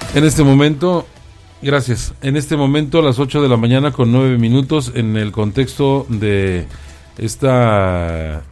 En este momento, gracias. En este momento, a las 8 de la mañana con 9 minutos, en el contexto de esta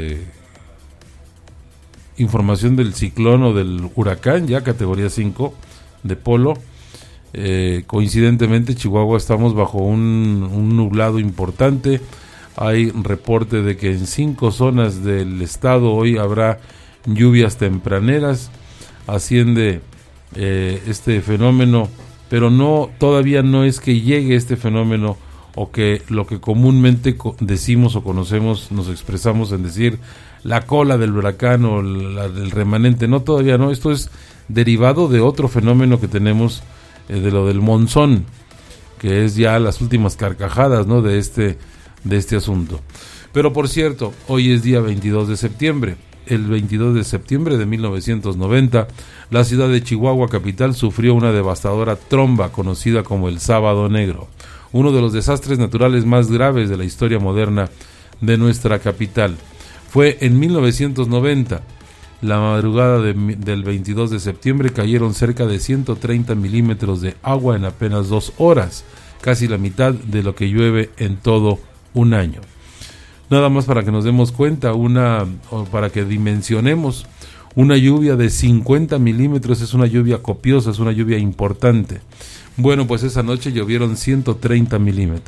información del ciclón o del huracán, ya categoría 5 de Polo. Coincidentemente, Chihuahua estamos bajo un nublado importante. Hay reporte de que en 5 zonas del estado hoy habrá lluvias tempraneras. Asciende este fenómeno, pero todavía no es que llegue este fenómeno o que lo que comúnmente decimos o conocemos, nos expresamos en decir la cola del huracán o del remanente. No, todavía no. Esto es derivado de otro fenómeno que tenemos, de lo del monzón, que es ya las últimas carcajadas, ¿no?, de este asunto. Pero por cierto, hoy es día 22 de septiembre. El 22 de septiembre de 1990, la ciudad de Chihuahua capital sufrió una devastadora tromba conocida como el Sábado Negro, uno de los desastres naturales más graves de la historia moderna de nuestra capital. Fue en 1990, la madrugada del 22 de septiembre, cayeron cerca de 130 milímetros de agua en apenas 2 horas, casi la mitad de lo que llueve en todo un año. Nada más para que nos demos cuenta, o para que dimensionemos, una lluvia de 50 milímetros es una lluvia copiosa, es una lluvia importante. Bueno, pues esa noche llovieron 130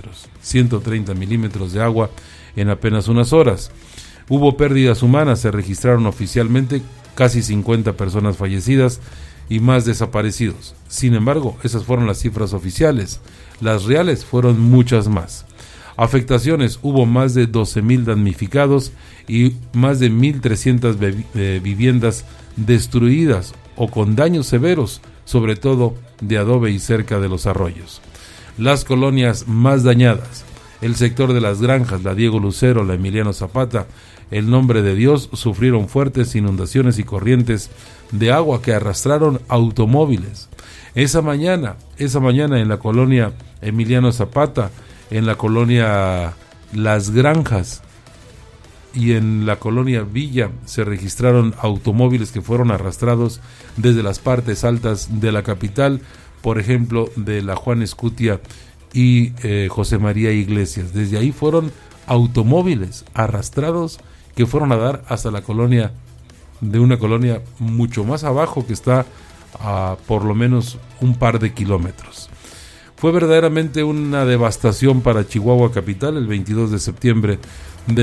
milímetros de agua en apenas unas horas. Hubo pérdidas humanas, se registraron oficialmente casi 50 personas fallecidas y más desaparecidos. Sin embargo, esas fueron las cifras oficiales. Las reales fueron muchas más. Afectaciones: hubo más de 12,000 damnificados y más de 1,300 viviendas destruidas o con daños severos, sobre todo de adobe y cerca de los arroyos. Las colonias más dañadas: el sector de las Granjas, la Diego Lucero, la Emiliano Zapata, el Nombre de Dios, sufrieron fuertes inundaciones y corrientes de agua que arrastraron automóviles. Esa mañana en la colonia Emiliano Zapata, en la colonia Las Granjas y en la colonia Villa se registraron automóviles que fueron arrastrados desde las partes altas de la capital, por ejemplo, de la Juan Escutia y José María Iglesias. Desde ahí fueron automóviles arrastrados que fueron a dar hasta la colonia, de una colonia mucho más abajo que está a por lo menos un par de kilómetros. Fue verdaderamente una devastación para Chihuahua capital el 22 de septiembre de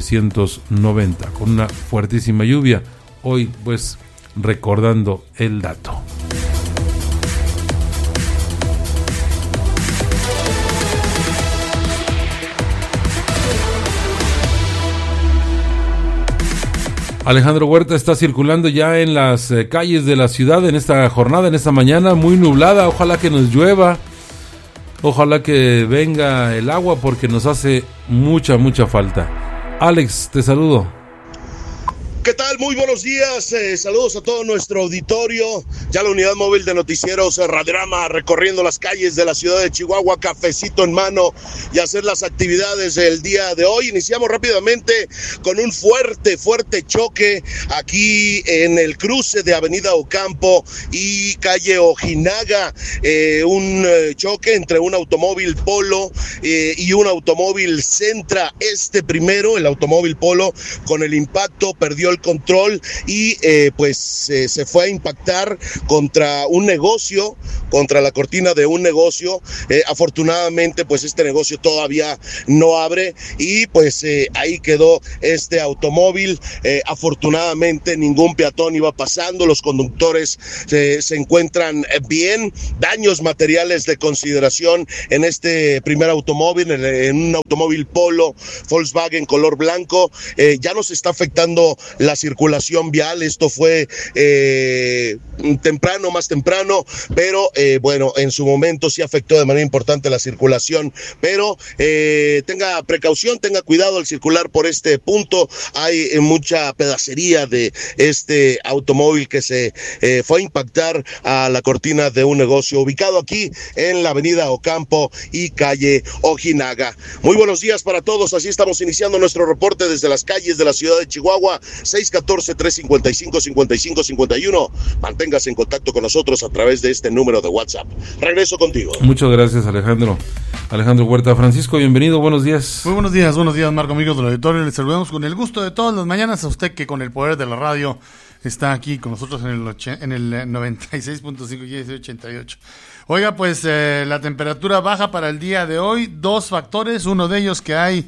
1990, con una fuertísima lluvia. Hoy, pues, recordando el dato. Alejandro Huerta está circulando ya en las calles de la ciudad en esta jornada, en esta mañana muy nublada. Ojalá que nos llueva. Ojalá que venga el agua porque nos hace mucha falta. Alex, te saludo. ¿Qué tal? Muy buenos días, saludos a todo nuestro auditorio. Ya la unidad móvil de noticieros Radiorama recorriendo las calles de la ciudad de Chihuahua, cafecito en mano y hacer las actividades del día de hoy. Iniciamos rápidamente con un fuerte choque aquí en el cruce de Avenida Ocampo y calle Ojinaga. Un choque entre un automóvil Polo y un automóvil Centra. Primero, el automóvil Polo, con el impacto perdió el control y se fue a impactar contra un negocio, contra la cortina de un negocio. Afortunadamente, pues este negocio todavía no abre y pues ahí quedó este automóvil. Afortunadamente ningún peatón iba pasando, los conductores se encuentran bien. Daños materiales de consideración en este primer automóvil, en un automóvil Polo Volkswagen color blanco. Ya nos está afectando la circulación vial. Esto fue más temprano, pero bueno, en su momento sí afectó de manera importante la circulación, pero tenga precaución, tenga cuidado al circular por este punto. Hay mucha pedacería de este automóvil que se fue a impactar a la cortina de un negocio ubicado aquí en la avenida Ocampo y calle Ojinaga. Muy buenos días para todos, así estamos iniciando nuestro reporte desde las calles de la ciudad de Chihuahua. 614-355-5551. Mantenga mantengas en contacto con nosotros a través de este número de WhatsApp. Regreso contigo. Muchas gracias, Alejandro. Alejandro Huerta. Francisco, bienvenido, buenos días. Muy buenos días, Marco, amigos del auditorio. Les saludamos con el gusto de todas las mañanas a usted que con el poder de la radio está aquí con nosotros en el 96.5 y 88. Oiga, pues la temperatura baja para el día de hoy, dos factores, uno de ellos que hay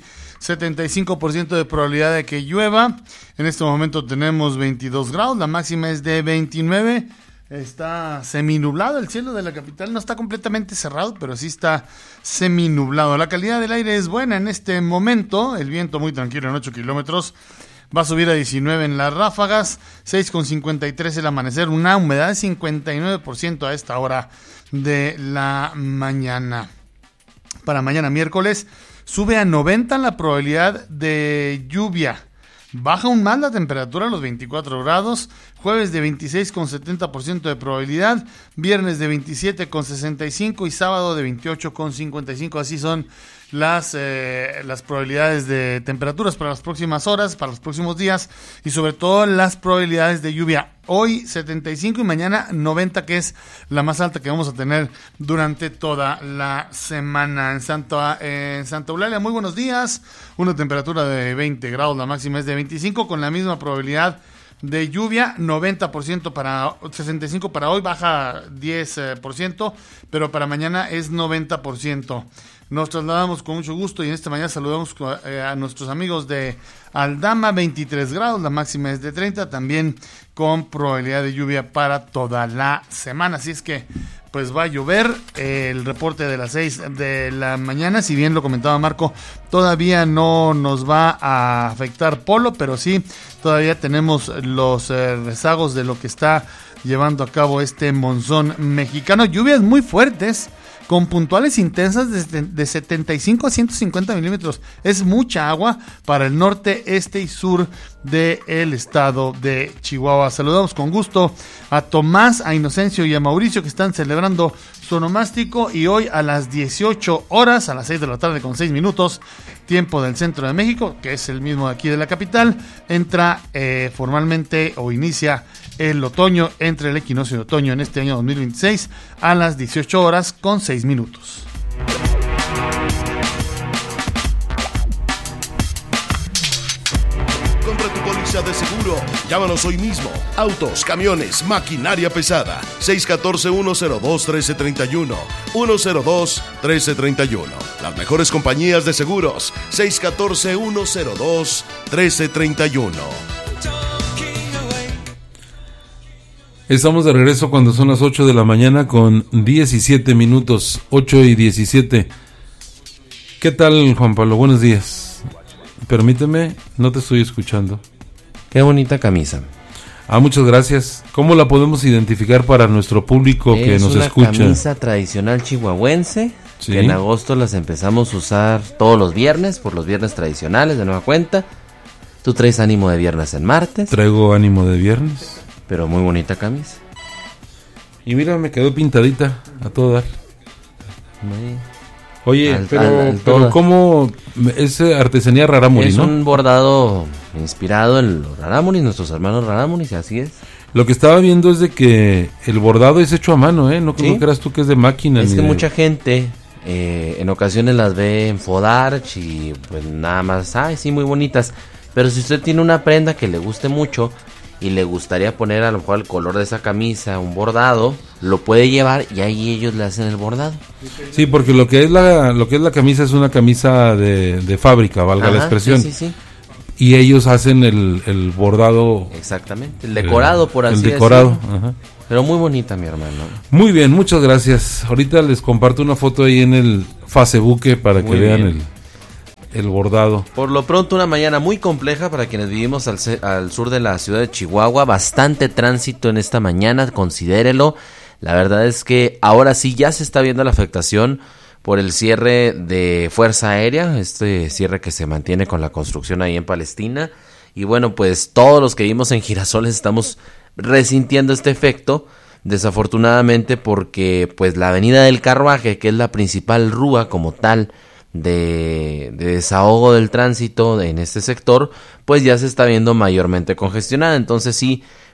75% de probabilidad de que llueva. En este momento tenemos 22 grados, la máxima es de 29. Está seminublado el cielo de la capital, no está completamente cerrado, pero sí está seminublado. La calidad del aire es buena en este momento, el viento muy tranquilo en 8 kilómetros. Va a subir a 19 en las ráfagas, 6,53 el amanecer, una humedad de 59% a esta hora de la mañana. Para mañana miércoles sube a 90 la probabilidad de lluvia. Baja aún más la temperatura a los 24 grados, jueves de 26,70% de probabilidad, viernes de 27,65 y sábado de 28,55. Así son las probabilidades de temperaturas para las próximas horas, para los próximos días y sobre todo las probabilidades de lluvia. Hoy 75 y mañana 90, que es la más alta que vamos a tener durante toda la semana. En Santa Eulalia, muy buenos días. Una temperatura de 20 grados, la máxima es de 25 con la misma probabilidad de lluvia, 90% para 65 para hoy, baja 10%, pero para mañana es 90%. Nos trasladamos con mucho gusto y en esta mañana saludamos a nuestros amigos de Aldama, 23 grados, la máxima es de 30, también con probabilidad de lluvia para toda la semana. Así es que pues va a llover. El reporte de las 6 de la mañana, si bien lo comentaba Marco, todavía no nos va a afectar Polo, pero sí todavía tenemos los rezagos de lo que está llevando a cabo este monzón mexicano. Lluvias muy fuertes, con puntuales intensas de 75 a 150 milímetros. Es mucha agua para el norte, este y sur del estado de Chihuahua. Saludamos con gusto a Tomás, a Inocencio y a Mauricio, que están celebrando su onomástico, y hoy a las 18 horas, a las 6 de la tarde con 6 minutos, tiempo del centro de México, que es el mismo de aquí de la capital, entra formalmente o inicia el otoño, entre el equinoccio de otoño en este año 2026 a las 18 horas con 6 minutos. Compra tu póliza de seguro. Llámanos hoy mismo. Autos, camiones, maquinaria pesada. 614-102-1331. 102-1331. Las mejores compañías de seguros. 614-102-1331. Estamos de regreso cuando son las 8 de la mañana con 17 minutos, 8:17. ¿Qué tal, Juan Pablo? Buenos días. Permíteme, no te estoy escuchando. Qué bonita camisa. Muchas gracias. ¿Cómo la podemos identificar para nuestro público que nos escucha? Es una camisa tradicional chihuahuense, sí, que en agosto las empezamos a usar todos los viernes, por los viernes tradicionales de nueva cuenta. Tú traes ánimo de viernes en martes. Traigo ánimo de viernes. Pero muy bonita camisa. Y mira, me quedó pintadita a todo dar. Oye, pero ¿cómo? Es artesanía rarámuri, es ¿no? Es un bordado inspirado en los rarámuris, nuestros hermanos rarámuris, así es. Lo que estaba viendo es de que el bordado es hecho a mano, ¿eh? No creo que eras tú que es de máquina. Es que mucha gente en ocasiones las ve en Fodarch y pues nada más, sí, muy bonitas. Pero si usted tiene una prenda que le guste mucho y le gustaría poner a lo mejor el color de esa camisa, un bordado, lo puede llevar y ahí ellos le hacen el bordado. Sí, porque lo que es la camisa es una camisa de fábrica, valga la expresión. Sí. Y ellos hacen el bordado. Exactamente, el decorado, por así decirlo. El decorado, ajá. Pero muy bonita, mi hermano. Muy bien, muchas gracias. Ahorita les comparto una foto ahí en el Facebook para que vean el bordado. Por lo pronto, una mañana muy compleja para quienes vivimos al sur de la ciudad de Chihuahua. Bastante tránsito en esta mañana, considérelo. La verdad es que ahora sí ya se está viendo la afectación por el cierre de Fuerza Aérea, este cierre que se mantiene con la construcción ahí en Palestina. Y bueno, pues todos los que vivimos en Girasoles estamos resintiendo este efecto, desafortunadamente, porque pues la avenida del Carruaje, que es la principal rúa como tal de desahogo del tránsito en este sector, pues ya se está viendo mayormente congestionada. Entonces sí,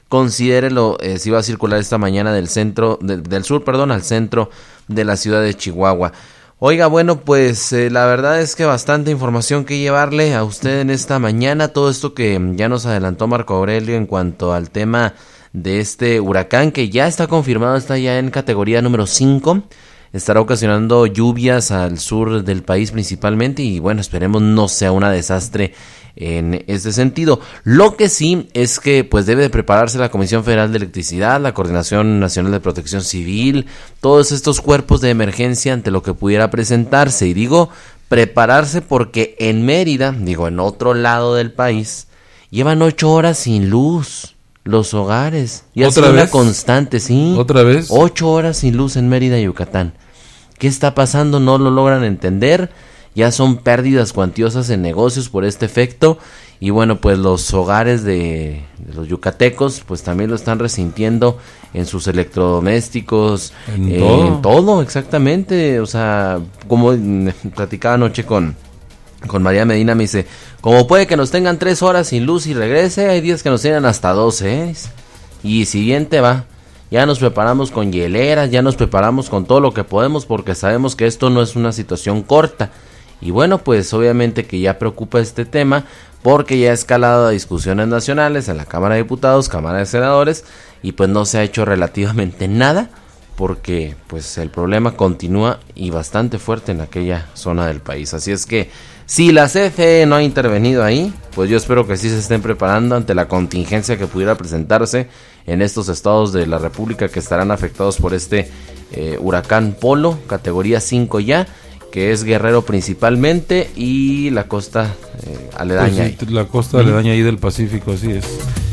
considérelo si va a circular esta mañana del sur, al centro de la ciudad de Chihuahua. Oiga, bueno, pues la verdad es que bastante información que llevarle a usted en esta mañana, todo esto que ya nos adelantó Marco Aurelio en cuanto al tema de este huracán que ya está confirmado, está ya en categoría número 5, estará ocasionando lluvias al sur del país principalmente y bueno, esperemos no sea un desastre en este sentido. Lo que sí es que pues debe de prepararse la Comisión Federal de Electricidad, la Coordinación Nacional de Protección Civil, todos estos cuerpos de emergencia ante lo que pudiera presentarse. Y digo prepararse porque en Mérida, en otro lado del país, llevan 8 horas sin luz los hogares. Y ha sido una constante, ¿sí? ¿Otra vez? 8 horas sin luz en Mérida, Yucatán. ¿Qué está pasando? No lo logran entender. Ya son pérdidas cuantiosas en negocios por este efecto y bueno, pues los hogares de los yucatecos pues también lo están resintiendo en sus electrodomésticos, en todo, exactamente. O sea, como platicaba anoche con María Medina, me dice, como puede que nos tengan 3 horas sin luz y regrese, hay días que nos tienen hasta 12, y siguiente va. Ya nos preparamos con hieleras, ya nos preparamos con todo lo que podemos porque sabemos que esto no es una situación corta. Y bueno, pues obviamente que ya preocupa este tema porque ya ha escalado a discusiones nacionales en la Cámara de Diputados, Cámara de Senadores y pues no se ha hecho relativamente nada porque pues el problema continúa y bastante fuerte en aquella zona del país. Así es que si la CFE no ha intervenido ahí, pues yo espero que sí se estén preparando ante la contingencia que pudiera presentarse en estos estados de la República que estarán afectados por este huracán Polo, categoría 5 ya, que es Guerrero principalmente y la costa aledaña. Pues sí, la costa aledaña ahí del Pacífico, así es.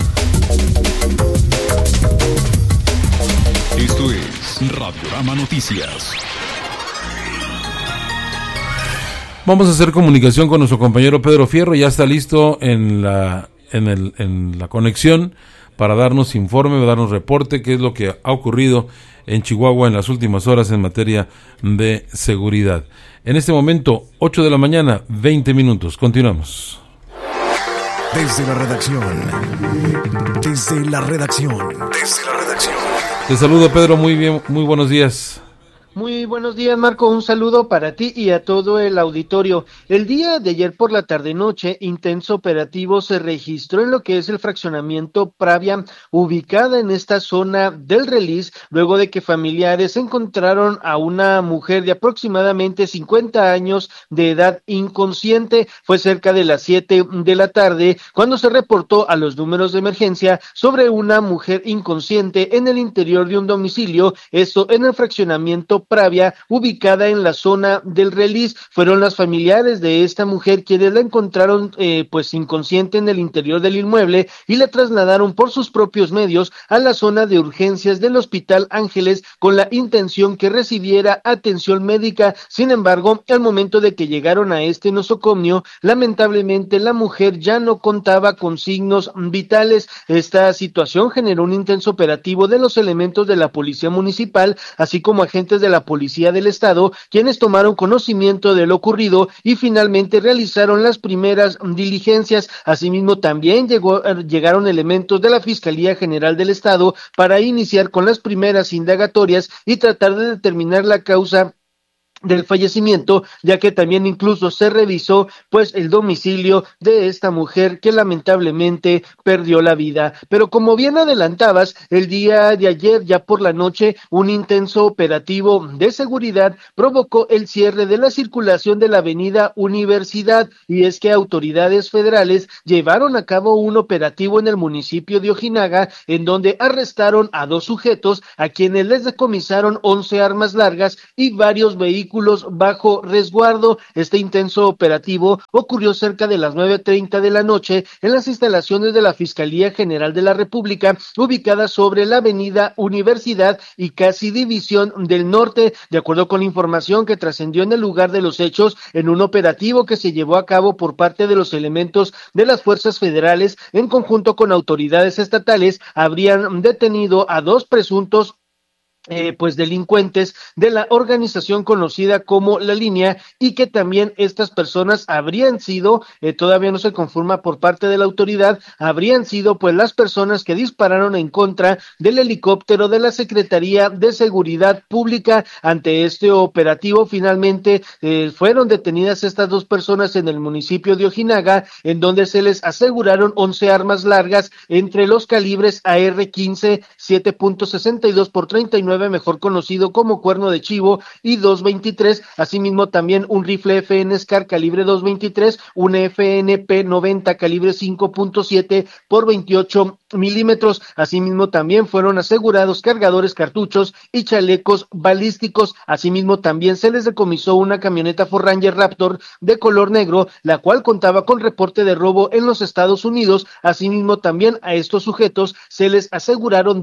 Esto es Radiorama Noticias. Vamos a hacer comunicación con nuestro compañero Pedro Fierro, ya está listo en la conexión para darnos informe, darnos reporte, qué es lo que ha ocurrido en Chihuahua en las últimas horas en materia de seguridad. En este momento, 8 de la mañana, 20 minutos. Continuamos. Desde la redacción. Te saludo, Pedro, muy bien, muy buenos días. Muy buenos días, Marco, un saludo para ti y a todo el auditorio. El día de ayer por la tarde-noche, intenso operativo se registró en lo que es el fraccionamiento Pravia, ubicada en esta zona del Relis, luego de que familiares encontraron a una mujer de aproximadamente 50 años de edad inconsciente. Fue cerca de las 7 de la tarde cuando se reportó a los números de emergencia sobre una mujer inconsciente en el interior de un domicilio, esto en el fraccionamiento Pravia, ubicada en la zona del Relis. Fueron las familiares de esta mujer quienes la encontraron pues inconsciente en el interior del inmueble y la trasladaron por sus propios medios a la zona de urgencias del Hospital Ángeles con la intención que recibiera atención médica. Sin embargo, al momento de que llegaron a este nosocomio, lamentablemente la mujer ya no contaba con signos vitales. Esta situación generó un intenso operativo de los elementos de la Policía Municipal, así como agentes de la Policía del Estado, quienes tomaron conocimiento de lo ocurrido y finalmente realizaron las primeras diligencias. Asimismo, también llegaron elementos de la Fiscalía General del Estado para iniciar con las primeras indagatorias y tratar de determinar la causa del fallecimiento, ya que también incluso se revisó pues el domicilio de esta mujer que lamentablemente perdió la vida. Pero como bien adelantabas, el día de ayer ya por la noche un intenso operativo de seguridad provocó el cierre de la circulación de la avenida Universidad, y es que autoridades federales llevaron a cabo un operativo en el municipio de Ojinaga en donde arrestaron a 2 sujetos a quienes les decomisaron 11 armas largas y varios vehículos bajo resguardo. Este intenso operativo ocurrió cerca de las 9:30 de la noche en las instalaciones de la Fiscalía General de la República, ubicada sobre la avenida Universidad y casi División del Norte. De acuerdo con la información que trascendió en el lugar de los hechos, en un operativo que se llevó a cabo por parte de los elementos de las fuerzas federales en conjunto con autoridades estatales, habrían detenido a 2 presuntos pues delincuentes de la organización conocida como La Línea, y que también estas personas habrían sido, todavía no se confirma por parte de la autoridad, habrían sido pues las personas que dispararon en contra del helicóptero de la Secretaría de Seguridad Pública. Ante este operativo, finalmente fueron detenidas estas dos personas en el municipio de Ojinaga, en donde se les aseguraron 11 armas largas entre los calibres AR-15, 7.62 por 39, mejor conocido como cuerno de chivo, y 223, asimismo también un rifle FN Scar calibre 223, un FNP 90 calibre 5.7 por 28 milímetros, asimismo también fueron asegurados cargadores, cartuchos y chalecos balísticos. Asimismo también se les decomisó una camioneta Ford Ranger Raptor de color negro, la cual contaba con reporte de robo en los Estados Unidos. Asimismo también a estos sujetos se les aseguraron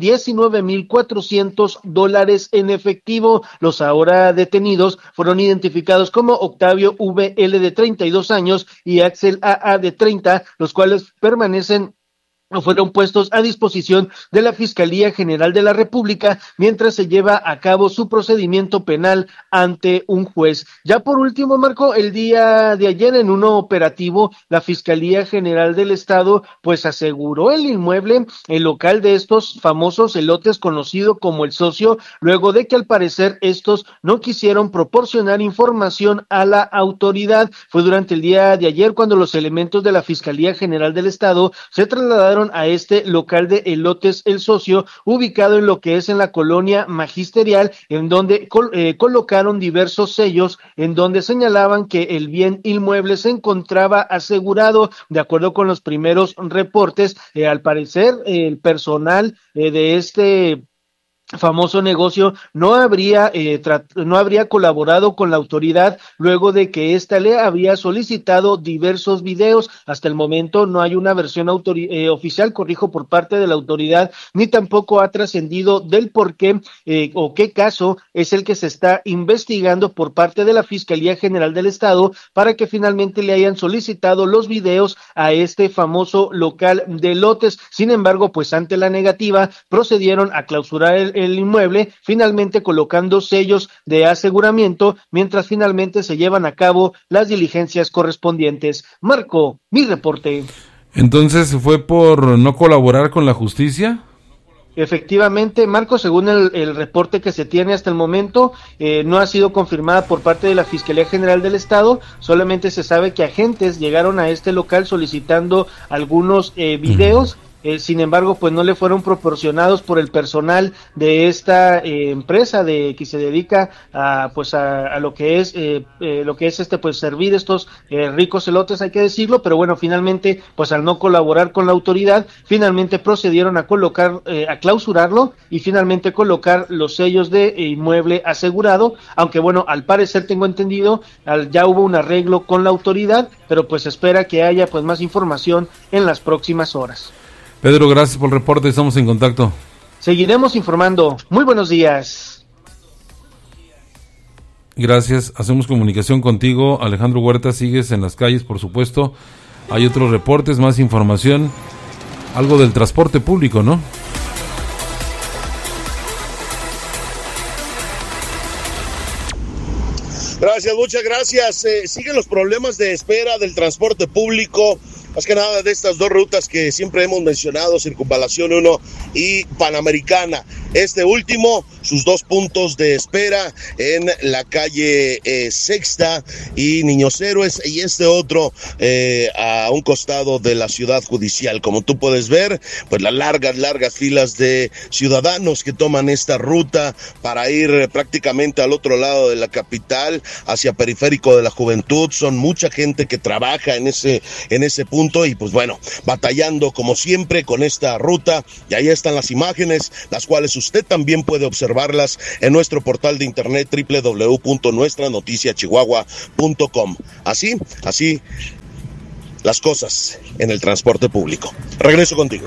$19,400 en efectivo. Los ahora detenidos fueron identificados como Octavio VL de 32 años y Axel AA de 30, los cuales permanecen fueron puestos a disposición de la Fiscalía General de la República mientras se lleva a cabo su procedimiento penal ante un juez. Ya por último, Marco, el día de ayer en un operativo, la Fiscalía General del Estado pues aseguró el inmueble, el local de estos famosos elotes conocido como El Socio, luego de que al parecer estos no quisieron proporcionar información a la autoridad. Fue durante el día de ayer cuando los elementos de la Fiscalía General del Estado se trasladaron a este local de elotes El Socio, ubicado en lo que es en la colonia Magisterial, en donde colocaron diversos sellos en donde señalaban que el bien inmueble se encontraba asegurado. De acuerdo con los primeros reportes, al parecer el personal de este famoso negocio no habría colaborado con la autoridad luego de que ésta le había solicitado diversos videos. Hasta el momento no hay una versión oficial, por parte de la autoridad, ni tampoco ha trascendido del por qué o qué caso es el que se está investigando por parte de la Fiscalía General del Estado para que finalmente le hayan solicitado los videos a este famoso local de lotes. Sin embargo, pues ante la negativa procedieron a clausurar el inmueble, finalmente colocando sellos de aseguramiento, mientras finalmente se llevan a cabo las diligencias correspondientes. Marco, mi reporte. Entonces, ¿fue por no colaborar con la justicia? Efectivamente, Marco, según el reporte que se tiene hasta el momento, no ha sido confirmada por parte de la Fiscalía General del Estado. Solamente se sabe que agentes llegaron a este local solicitando algunos videos. Sin embargo, pues no le fueron proporcionados por el personal de esta empresa que se dedica a lo que es pues servir estos ricos elotes, hay que decirlo. Pero bueno, finalmente, pues al no colaborar con la autoridad, finalmente procedieron a clausurarlo y finalmente colocar los sellos de inmueble asegurado. Aunque bueno, al parecer tengo entendido, ya hubo un arreglo con la autoridad, pero pues espera que haya pues más información en las próximas horas. Pedro, gracias por el reporte, estamos en contacto. Seguiremos informando. Muy buenos días. Gracias, hacemos comunicación contigo. Alejandro Huerta, sigues en las calles, por supuesto. Hay otros reportes, más información. Algo del transporte público, ¿no? Gracias, muchas gracias. Siguen los problemas de espera del transporte público, más que nada de estas dos rutas que siempre hemos mencionado, Circunvalación 1 y Panamericana. Este último, sus 2 puntos de espera en la calle Sexta y Niños Héroes, y este otro a un costado de la Ciudad Judicial. Como tú puedes ver, pues las largas filas de ciudadanos que toman esta ruta para ir prácticamente al otro lado de la capital, hacia Periférico de la Juventud. Son mucha gente que trabaja en ese punto y pues bueno, batallando como siempre con esta ruta. Y ahí están las imágenes, las cuales usted también puede observarlas en nuestro portal de internet www.nuestranoticiachihuahua.com. Así las cosas en el transporte público. Regreso contigo.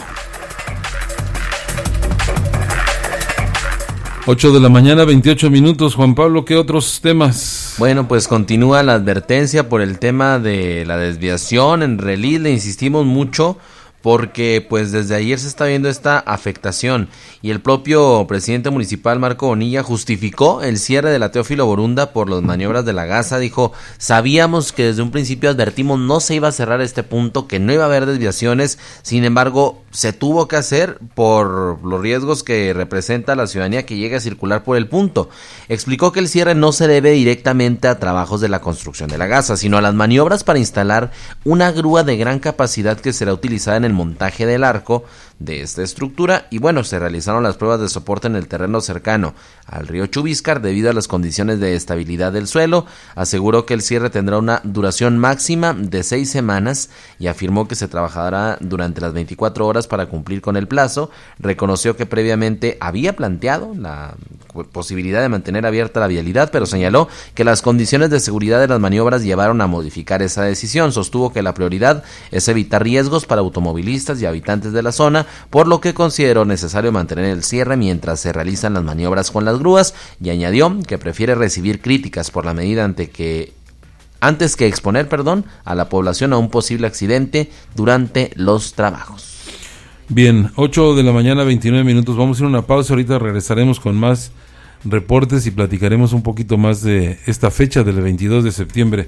8 de la mañana, 28 minutos. Juan Pablo, ¿qué otros temas? Bueno, pues continúa la advertencia por el tema de la desviación. En Relí le insistimos mucho porque pues desde ayer se está viendo esta afectación y el propio presidente municipal Marco Bonilla justificó el cierre de la Teófilo Borunda por las maniobras de la Gasa. Dijo, sabíamos que desde un principio advertimos no se iba a cerrar este punto, que no iba a haber desviaciones, sin embargo se tuvo que hacer por los riesgos que representa la ciudadanía que llegue a circular por el punto. Explicó que el cierre no se debe directamente a trabajos de la construcción de la Gasa, sino a las maniobras para instalar una grúa de gran capacidad que será utilizada en el montaje del arco de esta estructura. Y bueno, se realizaron las pruebas de soporte en el terreno cercano al río Chubíscar debido a las condiciones de estabilidad del suelo. Aseguró que el cierre tendrá una duración máxima de 6 semanas y afirmó que se trabajará durante las 24 horas para cumplir con el plazo. Reconoció que previamente había planteado la posibilidad de mantener abierta la vialidad, pero señaló que las condiciones de seguridad de las maniobras llevaron a modificar esa decisión. Sostuvo que la prioridad es evitar riesgos para automovilistas y habitantes de la zona, por lo que consideró necesario mantener el cierre mientras se realizan las maniobras con las grúas, y añadió que prefiere recibir críticas por la medida antes que exponer a la población a un posible accidente durante los trabajos. Bien, 8 de la mañana, 29 minutos. Vamos a ir a una pausa. Ahorita regresaremos con más reportes y platicaremos un poquito más de esta fecha del 22 de septiembre.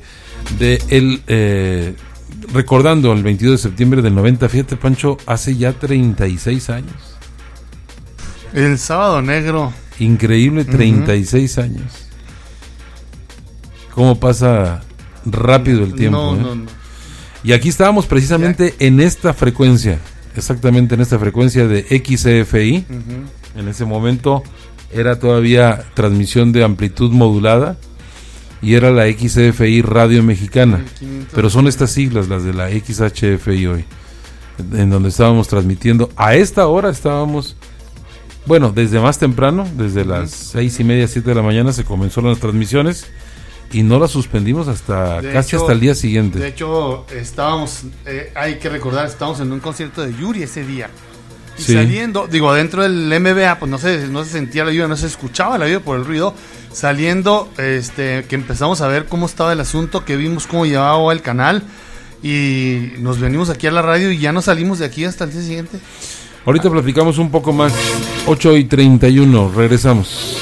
Recordando el 22 de septiembre del 90, fíjate, Pancho, hace ya 36 años. El Sábado Negro. Increíble, 36 años. ¿Cómo pasa rápido el tiempo? No. Y aquí estábamos precisamente en esta frecuencia. Exactamente en esta frecuencia de XCFI. En ese momento era todavía transmisión de amplitud modulada y era la XCFI Radio Mexicana, pero son estas siglas las de la XHFI hoy, en donde estábamos transmitiendo. A esta hora estábamos, bueno, desde más temprano, desde las 6:30, 7 de la mañana se comenzaron las transmisiones y no las suspendimos hasta hasta el día siguiente. De hecho, estábamos, hay que recordar, estábamos en un concierto de Yuri ese día. Y saliendo, dentro del MBA, pues no se sentía la lluvia, no se escuchaba la lluvia por el ruido. Saliendo, que empezamos a ver cómo estaba el asunto, que vimos cómo llevaba el canal y nos venimos aquí a la radio y ya no salimos de aquí hasta el día siguiente. Ahorita platicamos un poco más. 8:31, regresamos.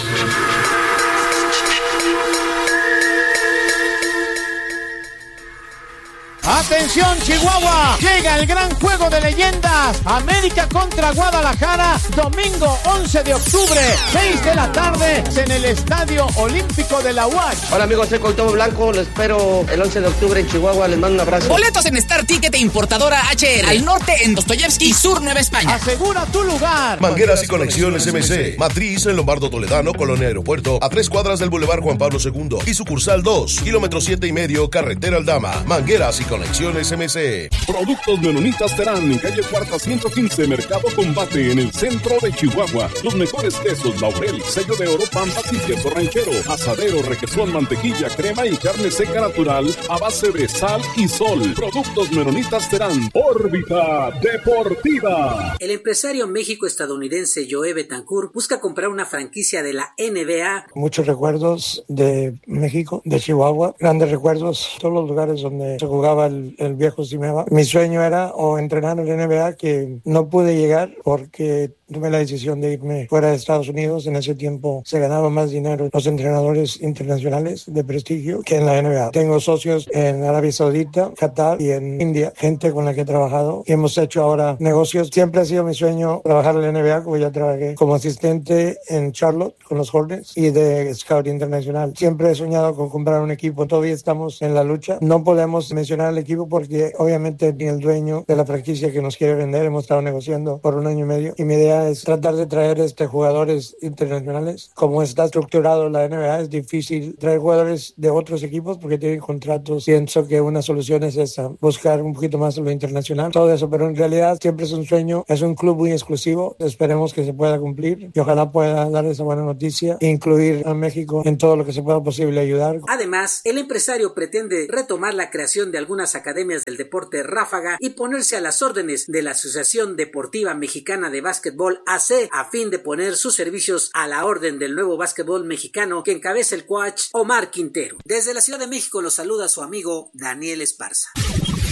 ¡Atención, Chihuahua! Llega el gran juego de leyendas. América contra Guadalajara, domingo 11 de octubre, 6 de la tarde, en el Estadio Olímpico de la UACH. Hola amigos, soy Cuauhtémoc Blanco, les espero el 11 de octubre en Chihuahua, les mando un abrazo. Boletos en Star Ticket e importadora HR, al norte en Dostoyevsky y sur Nueva España. Asegura tu lugar. Mangueras y Conexiones MC, matriz en Lombardo Toledano, Colonia Aeropuerto, a 3 cuadras del Boulevard Juan Pablo II y sucursal 2, kilómetro 7,5, carretera Aldama. Mangueras y Conexiones MC. Productos Menonitas Terán, en calle Cuarta 115, Mercado Combate, en el centro de Chihuahua. Los mejores quesos, Laurel, sello de oro, Pampas y queso ranchero, asadero, requesón, mantequilla, crema y carne seca natural a base de sal y sol. Productos Menonitas Terán. Órbita Deportiva. El empresario México-estadounidense Joe Betancourt busca comprar una franquicia de la NBA. Muchos recuerdos de México, de Chihuahua, grandes recuerdos, todos los lugares donde se jugaba el viejo Cimeva. Mi sueño era entrenar en la NBA, que no pude llegar porque tomé la decisión de irme fuera de Estados Unidos. En ese tiempo se ganaba más dinero los entrenadores internacionales de prestigio que en la NBA. Tengo socios en Arabia Saudita, Qatar y en India, gente con la que he trabajado y hemos hecho ahora negocios. Siempre ha sido mi sueño trabajar en la NBA, como ya trabajé como asistente en Charlotte con los Hornets y de Scout Internacional. Siempre he soñado con comprar un equipo. Todavía estamos en la lucha. No podemos mencionar el equipo porque obviamente ni el dueño de la franquicia que nos quiere vender. Hemos estado negociando por 1 año y medio y mi idea es tratar de traer jugadores internacionales. Como está estructurado la NBA, es difícil traer jugadores de otros equipos porque tienen contratos. Pienso que una solución es esa, buscar un poquito más lo internacional, todo eso, pero en realidad siempre es un sueño, es un club muy exclusivo. Esperemos que se pueda cumplir y ojalá pueda dar esa buena noticia e incluir a México en todo lo que se pueda posible ayudar. Además, el empresario pretende retomar la creación de algunas academias del deporte ráfaga y ponerse a las órdenes de la Asociación Deportiva Mexicana de Básquetbol AC, a fin de poner sus servicios a la orden del nuevo básquetbol mexicano que encabeza el coach Omar Quintero. Desde la Ciudad de México los saluda su amigo Daniel Esparza.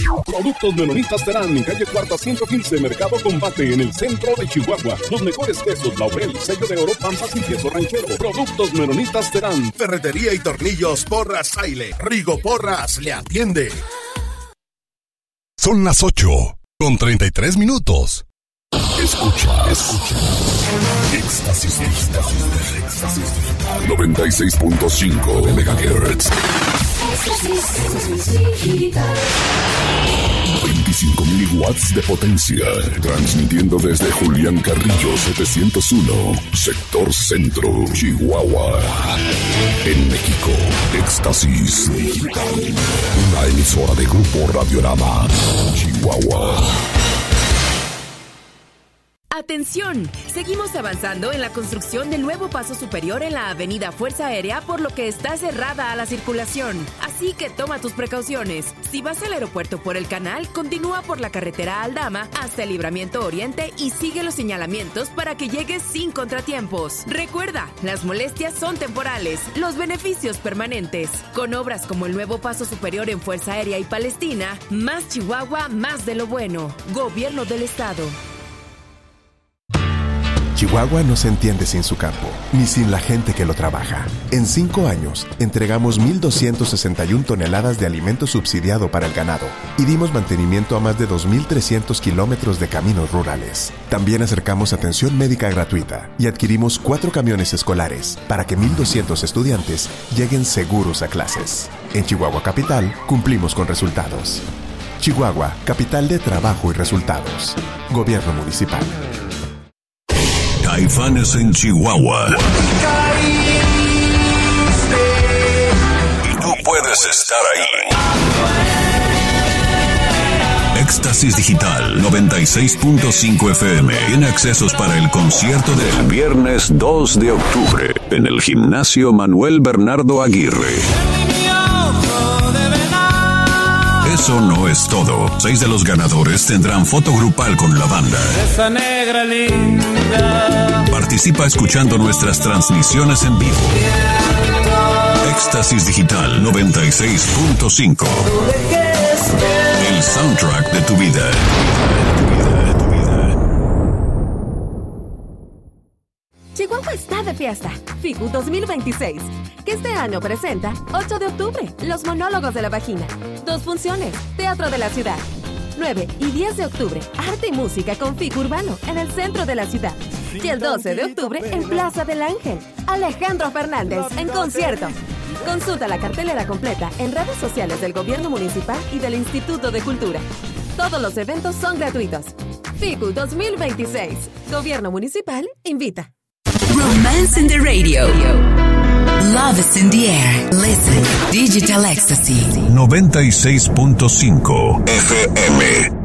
Productos Menonitas Terán, en calle Cuarta 115, Mercado Combate, en el centro de Chihuahua. Los mejores quesos Laurel, sello de oro, Pampas y queso ranchero. Productos Menonitas Terán. Ferretería y tornillos Porras Saile. Rigo Porras le atiende. Son las 8:33. Escucha. Éxtasis Digital 96.5 MHz. 25,000 watts de potencia, transmitiendo desde Julián Carrillo 701, sector centro, Chihuahua. En México, Éxtasis Digital, una emisora de Grupo Radiorama, Chihuahua. ¡Atención! Seguimos avanzando en la construcción del nuevo paso superior en la avenida Fuerza Aérea, por lo que está cerrada a la circulación. Así que toma tus precauciones. Si vas al aeropuerto por el canal, continúa por la carretera Aldama hasta el Libramiento Oriente y sigue los señalamientos para que llegues sin contratiempos. Recuerda, las molestias son temporales, los beneficios permanentes. Con obras como el nuevo paso superior en Fuerza Aérea y Palestina, más Chihuahua, más de lo bueno. Gobierno del Estado. Chihuahua no se entiende sin su campo, ni sin la gente que lo trabaja. En 5 años, entregamos 1,261 toneladas de alimento subsidiado para el ganado y dimos mantenimiento a más de 2,300 kilómetros de caminos rurales. También acercamos atención médica gratuita y adquirimos 4 camiones escolares para que 1,200 estudiantes lleguen seguros a clases. En Chihuahua Capital, cumplimos con resultados. Chihuahua, capital de trabajo y resultados. Gobierno municipal. Caifanes en Chihuahua. Y tú puedes estar ahí. Éxtasis Digital 96.5 FM. Tiene accesos para el concierto del viernes 2 de octubre en el Gimnasio Manuel Bernardo Aguirre. Eso no es todo. 6 de los ganadores tendrán foto grupal con la banda. Esa negra linda. Participa escuchando nuestras transmisiones en vivo. Éxtasis Digital 96.5. El soundtrack de tu vida. Chihuahua está de fiesta. FICU 2026, que este año presenta 8 de octubre, Los Monólogos de la Vagina. 2 funciones, Teatro de la Ciudad. 9 y 10 de octubre, Arte y Música con FICU Urbano en el centro de la ciudad. Y el 12 de octubre, en Plaza del Ángel, Alejandro Fernández en concierto. Consulta la cartelera completa en redes sociales del Gobierno Municipal y del Instituto de Cultura. Todos los eventos son gratuitos. FICU 2026, Gobierno Municipal invita. Romance in the radio. Love is in the air. Listen. Digital Ecstasy. 96.5 FM.